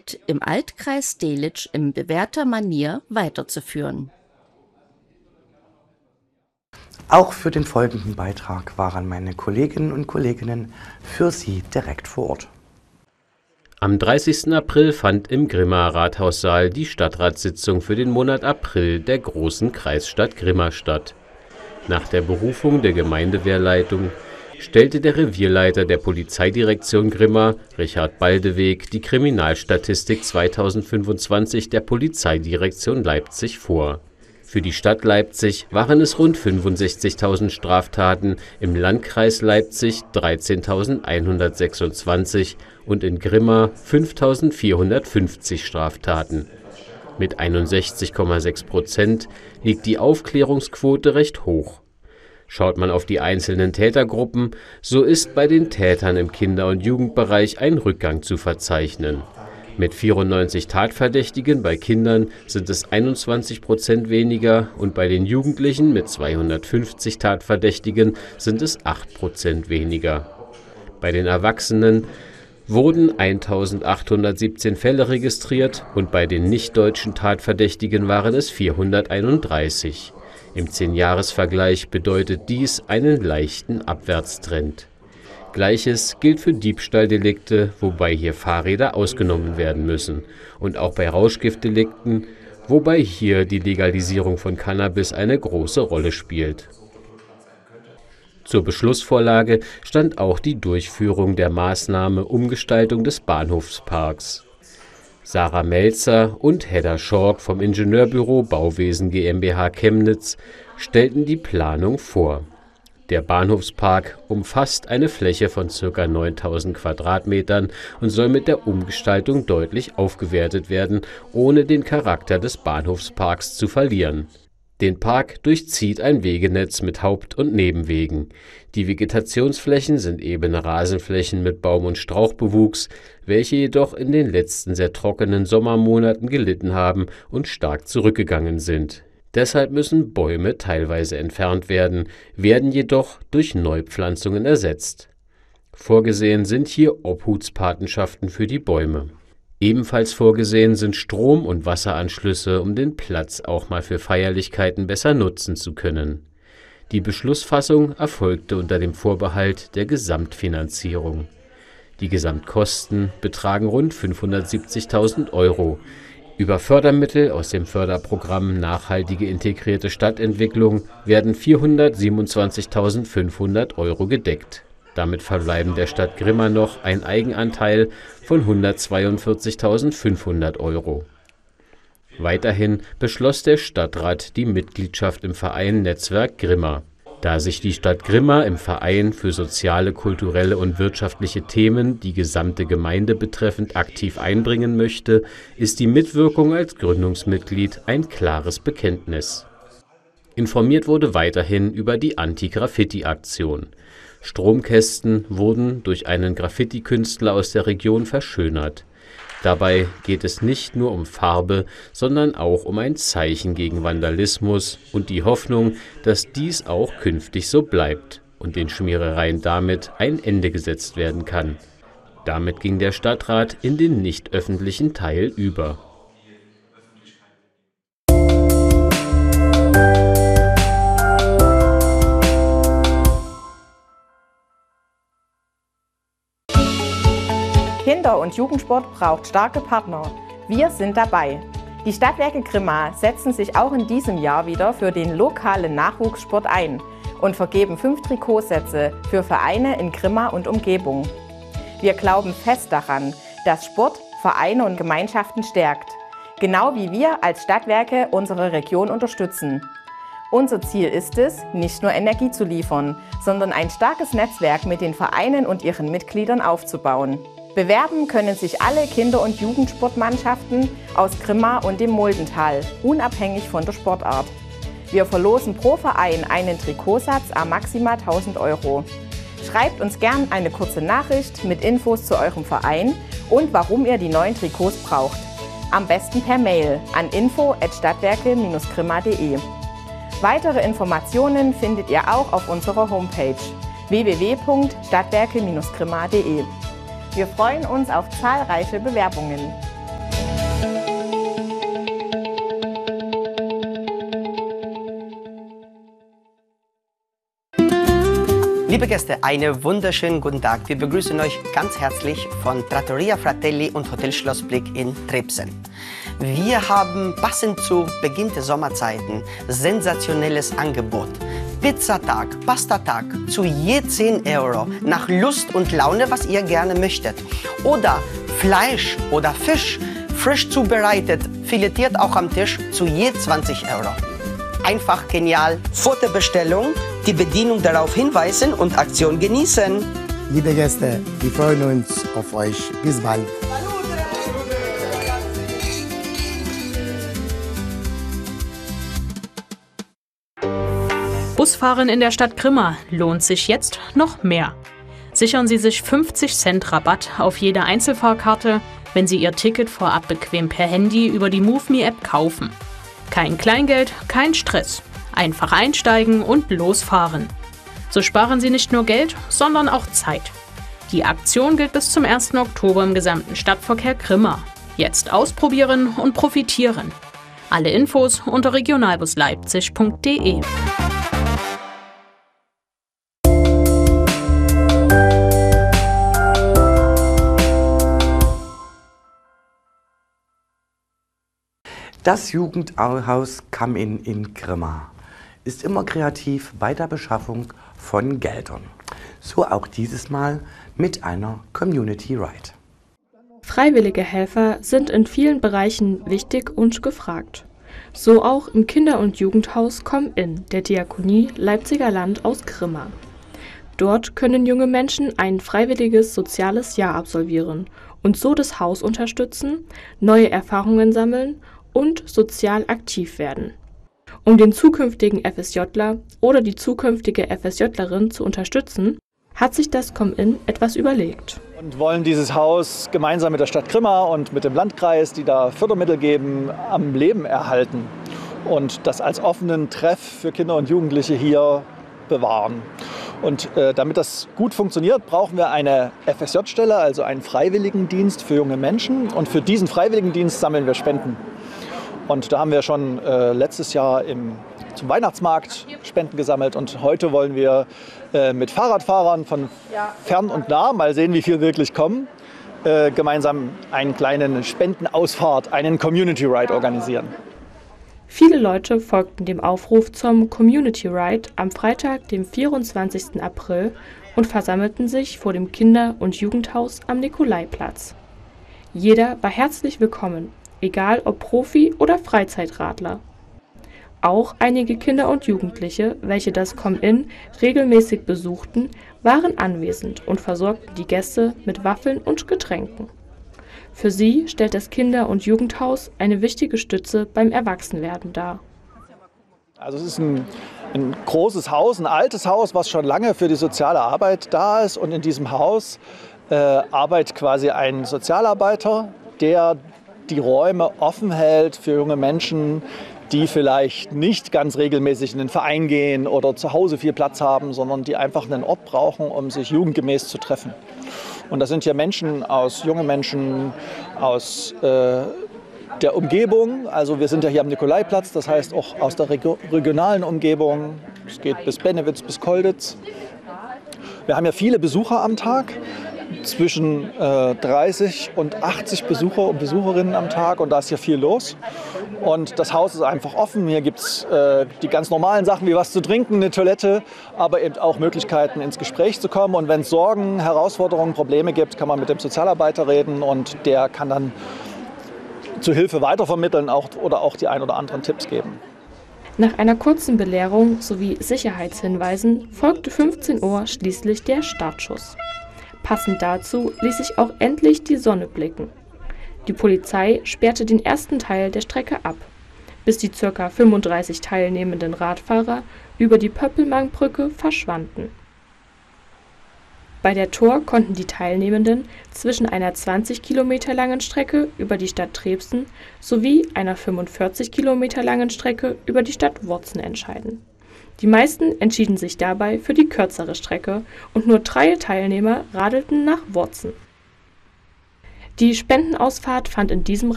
Projekt im Altkreis Delitzsch in bewährter Manier weiterzuführen. Auch für den folgenden Beitrag waren meine Kolleginnen und Kollegen für Sie direkt vor Ort. Am 30. April fand im Grimmaer Rathaussaal die Stadtratssitzung für den Monat April der großen Kreisstadt Grimma statt. Nach der Berufung der Gemeindewehrleitung stellte der Revierleiter der Polizeidirektion Grimma, Richard Baldeweg, die Kriminalstatistik 2025 der Polizeidirektion Leipzig vor. Für die Stadt Leipzig waren es rund 65.000 Straftaten, im Landkreis Leipzig 13.126 und in Grimma 5.450 Straftaten. Mit 61,6% liegt die Aufklärungsquote recht hoch. Schaut man auf die einzelnen Tätergruppen, so ist bei den Tätern im Kinder- und Jugendbereich ein Rückgang zu verzeichnen. Mit 94 Tatverdächtigen bei Kindern sind es 21% weniger und bei den Jugendlichen mit 250 Tatverdächtigen sind es 8% weniger. Bei den Erwachsenen wurden 1.817 Fälle registriert und bei den nicht-deutschen Tatverdächtigen waren es 431. Im 10-Jahres-Vergleich bedeutet dies einen leichten Abwärtstrend. Gleiches gilt für Diebstahldelikte, wobei hier Fahrräder ausgenommen werden müssen. Und auch bei Rauschgiftdelikten, wobei hier die Legalisierung von Cannabis eine große Rolle spielt. Zur Beschlussvorlage stand auch die Durchführung der Maßnahme Umgestaltung des Bahnhofsparks. Sarah Melzer und Hedda Schork vom Ingenieurbüro Bauwesen GmbH Chemnitz stellten die Planung vor. Der Bahnhofspark umfasst eine Fläche von ca. 9.000 Quadratmetern und soll mit der Umgestaltung deutlich aufgewertet werden, ohne den Charakter des Bahnhofsparks zu verlieren. Den Park durchzieht ein Wegenetz mit Haupt- und Nebenwegen. Die Vegetationsflächen sind ebene Rasenflächen mit Baum- und Strauchbewuchs, welche jedoch in den letzten sehr trockenen Sommermonaten gelitten haben und stark zurückgegangen sind. Deshalb müssen Bäume teilweise entfernt werden, werden jedoch durch Neupflanzungen ersetzt. Vorgesehen sind hier Obhutspatenschaften für die Bäume. Ebenfalls vorgesehen sind Strom- und Wasseranschlüsse, um den Platz auch mal für Feierlichkeiten besser nutzen zu können. Die Beschlussfassung erfolgte unter dem Vorbehalt der Gesamtfinanzierung. Die Gesamtkosten betragen rund 570.000 €. Über Fördermittel aus dem Förderprogramm Nachhaltige integrierte Stadtentwicklung werden 427.500 € gedeckt. Damit verbleiben der Stadt Grimma noch ein Eigenanteil von 142.500 €. Weiterhin beschloss der Stadtrat die Mitgliedschaft im Verein Netzwerk Grimma. Da sich die Stadt Grimma im Verein für soziale, kulturelle und wirtschaftliche Themen die gesamte Gemeinde betreffend aktiv einbringen möchte, ist die Mitwirkung als Gründungsmitglied ein klares Bekenntnis. Informiert wurde weiterhin über die Anti-Graffiti-Aktion. Stromkästen wurden durch einen Graffiti-Künstler aus der Region verschönert. Dabei geht es nicht nur um Farbe, sondern auch um ein Zeichen gegen Vandalismus und die Hoffnung, dass dies auch künftig so bleibt und den Schmierereien damit ein Ende gesetzt werden kann. Damit ging der Stadtrat in den nicht öffentlichen Teil über. Kinder- und Jugendsport braucht starke Partner. Wir sind dabei. Die Stadtwerke Grimma setzen sich auch in diesem Jahr wieder für den lokalen Nachwuchssport ein und vergeben 5 Trikotsätze für Vereine in Grimma und Umgebung. Wir glauben fest daran, dass Sport Vereine und Gemeinschaften stärkt, genau wie wir als Stadtwerke unsere Region unterstützen. Unser Ziel ist es, nicht nur Energie zu liefern, sondern ein starkes Netzwerk mit den Vereinen und ihren Mitgliedern aufzubauen. Bewerben können sich alle Kinder- und Jugendsportmannschaften aus Grimma und dem Muldental, unabhängig von der Sportart. Wir verlosen pro Verein einen Trikotsatz à maximal 1.000 €. Schreibt uns gern eine kurze Nachricht mit Infos zu eurem Verein und warum ihr die neuen Trikots braucht. Am besten per Mail an info@stadtwerke-grimma.de. Weitere Informationen findet ihr auch auf unserer Homepage www.stadtwerke-grimma.de. Wir freuen uns auf zahlreiche Bewerbungen. Liebe Gäste, einen wunderschönen guten Tag. Wir begrüßen euch ganz herzlich von Trattoria Fratelli und Hotel Schlossblick in Trebsen. Wir haben passend zu Beginn der Sommerzeiten sensationelles Angebot. Pizzatag, Pastatag zu je 10 €, nach Lust und Laune, was ihr gerne möchtet. Oder Fleisch oder Fisch, frisch zubereitet, filetiert auch am Tisch zu je 20 €. Einfach genial. Vor der Bestellung die Bedienung darauf hinweisen und Aktion genießen. Liebe Gäste, wir freuen uns auf euch. Bis bald. Busfahren in der Stadt Grimma lohnt sich jetzt noch mehr. Sichern Sie sich 50 Cent Rabatt auf jede Einzelfahrkarte, wenn Sie Ihr Ticket vorab bequem per Handy über die MoveMe-App kaufen. Kein Kleingeld, kein Stress. Einfach einsteigen und losfahren. So sparen Sie nicht nur Geld, sondern auch Zeit. Die Aktion gilt bis zum 1. Oktober im gesamten Stadtverkehr Grimma. Jetzt ausprobieren und profitieren. Alle Infos unter regionalbusleipzig.de. Das Jugendhaus Come-In in Grimma ist immer kreativ bei der Beschaffung von Geldern. So auch dieses Mal mit einer Community Ride. Freiwillige Helfer sind in vielen Bereichen wichtig und gefragt. So auch im Kinder- und Jugendhaus Come-In der Diakonie Leipziger Land aus Grimma. Dort können junge Menschen ein freiwilliges soziales Jahr absolvieren und so das Haus unterstützen, neue Erfahrungen sammeln und sozial aktiv werden. Um den zukünftigen FSJler oder die zukünftige FSJlerin zu unterstützen, hat sich das Come-In etwas überlegt. Und wollen dieses Haus gemeinsam mit der Stadt Grimma und mit dem Landkreis, die da Fördermittel geben, am Leben erhalten und das als offenen Treff für Kinder und Jugendliche hier bewahren. Und damit das gut funktioniert, brauchen wir eine FSJ-Stelle, also einen Freiwilligendienst für junge Menschen. Und für diesen Freiwilligendienst sammeln wir Spenden. Und da haben wir schon letztes Jahr zum Weihnachtsmarkt Spenden gesammelt. Und heute wollen wir mit Fahrradfahrern von fern und nah, mal sehen, wie viel wirklich kommen, gemeinsam einen kleinen Spendenausfahrt, einen Community Ride organisieren. Viele Leute folgten dem Aufruf zum Community Ride am Freitag, dem 24. April und versammelten sich vor dem Kinder- und Jugendhaus am Nikolaiplatz. Jeder war herzlich willkommen, egal ob Profi oder Freizeitradler. Auch einige Kinder und Jugendliche, welche das Come-In regelmäßig besuchten, waren anwesend und versorgten die Gäste mit Waffeln und Getränken. Für sie stellt das Kinder- und Jugendhaus eine wichtige Stütze beim Erwachsenwerden dar. Also es ist ein großes Haus, ein altes Haus, was schon lange für die soziale Arbeit da ist. Und in diesem Haus arbeitet quasi ein Sozialarbeiter, der die Räume offen hält für junge Menschen, die vielleicht nicht ganz regelmäßig in den Verein gehen oder zu Hause viel Platz haben, sondern die einfach einen Ort brauchen, um sich jugendgemäß zu treffen. Und das sind hier junge Menschen aus der Umgebung. Also wir sind ja hier am Nikolaiplatz, das heißt auch aus der regionalen Umgebung. Es geht bis Bennewitz, bis Kolditz. Wir haben ja viele Besucher am Tag, zwischen 30 und 80 Besucher und Besucherinnen am Tag, und da ist hier viel los. Und das Haus ist einfach offen. Hier gibt es die ganz normalen Sachen wie was zu trinken, eine Toilette, aber eben auch Möglichkeiten, ins Gespräch zu kommen. Und wenn es Sorgen, Herausforderungen, Probleme gibt, kann man mit dem Sozialarbeiter reden und der kann dann zu Hilfe weitervermitteln oder auch die ein oder anderen Tipps geben. Nach einer kurzen Belehrung sowie Sicherheitshinweisen folgte 15 Uhr schließlich der Startschuss. Passend dazu ließ sich auch endlich die Sonne blicken. Die Polizei sperrte den ersten Teil der Strecke ab, bis die ca. 35 teilnehmenden Radfahrer über die Pöppelmannbrücke verschwanden. Bei der Tour konnten die Teilnehmenden zwischen einer 20 Kilometer langen Strecke über die Stadt Trebsen sowie einer 45 Kilometer langen Strecke über die Stadt Worzen entscheiden. Die meisten entschieden sich dabei für die kürzere Strecke und nur 3 Teilnehmer radelten nach Worzen. Die Spendenausfahrt fand in diesem